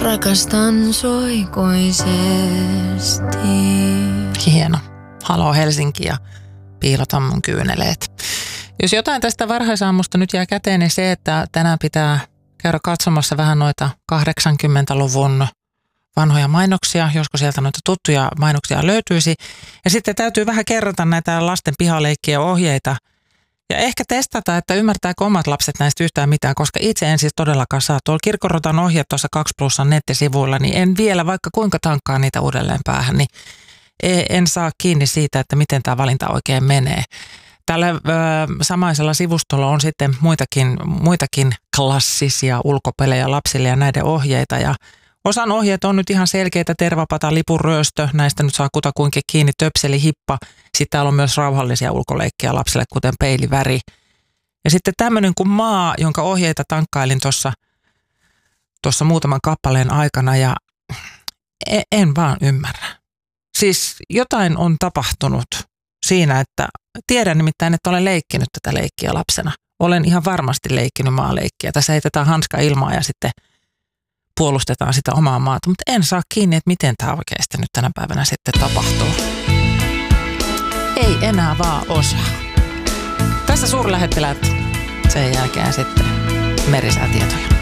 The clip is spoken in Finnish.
rakastan sua ikuisesti. Hieno. Haloo Helsinki ja piilota mun kyyneleet. Jos jotain tästä varhaisaamusta nyt jää käteen, niin se, että tänään pitää käydä katsomassa vähän noita 80-luvun vanhoja mainoksia, josko sieltä noita tuttuja mainoksia löytyisi. Ja sitten täytyy vähän kerrata näitä lasten pihaleikkiä ohjeita ja ehkä testata, että ymmärtääkö omat lapset näistä yhtään mitään, koska itse en siis todellakaan saa. Tuolla Kirkkorutan ohjeet tuossa 2plusan nettisivuilla, niin en vielä, vaikka kuinka tankkaa niitä uudelleen päähän, niin en saa kiinni siitä, että miten tämä valinta oikein menee. Tällä samaisella sivustolla on sitten muitakin klassisia ulkopelejä lapsille ja näiden ohjeita. Ja osan ohjeet on nyt ihan selkeitä: tervapata, lipunryöstö, näistä nyt saa kutakuinkin kiinni, töpseli, hippa. Sitten täällä on myös rauhallisia ulkoleikkiä lapsille, kuten peiliväri. Ja sitten tämmöinen kuin maa, jonka ohjeita tankkailin tuossa muutaman kappaleen aikana ja en vaan ymmärrä. Siis jotain on tapahtunut siinä, että tiedän nimittäin, että olen leikkinyt tätä leikkiä lapsena. Olen ihan varmasti leikkinyt maaleikkiä. Tässä heitetään hanska ilmaa ja sitten puolustetaan sitä omaa maata, mutta en saa kiinni, että miten tämä oikeasti nyt tänä päivänä sitten tapahtuu. Ei enää vaan osaa. Tässä suurlähettiläät, sen jälkeen sitten merisäätietoja.